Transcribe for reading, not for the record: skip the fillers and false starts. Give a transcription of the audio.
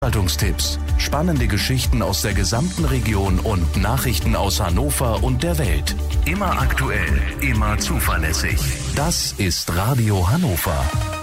Veranstaltungstipps, spannende Geschichten aus der gesamten Region und Nachrichten aus Hannover und der Welt. Immer aktuell, immer zuverlässig. Das ist Radio Hannover.